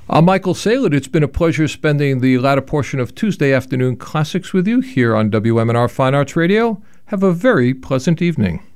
I'm Michael Saylor. It's been a pleasure spending the latter portion of Tuesday Afternoon Classics with you here on WMNR Fine Arts Radio. Have a very pleasant evening.